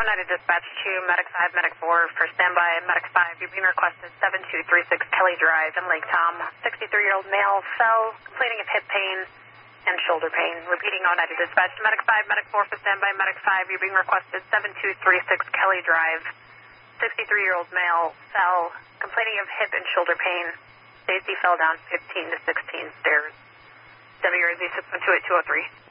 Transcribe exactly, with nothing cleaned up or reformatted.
United Dispatch to Medic five, Medic four for standby. Medic five, you're being requested seven two three six Kelly Drive in Lake Tom. sixty-three-year-old male fell, complaining of hip pain and shoulder pain. Repeating, United Dispatch to Medic five, Medic four for standby. Medic five, you're being requested seven two three six Kelly Drive. sixty-three-year-old male fell, complaining of hip and shoulder pain. Stacy fell down fifteen to sixteen stairs. W R Z six one two eight two oh three.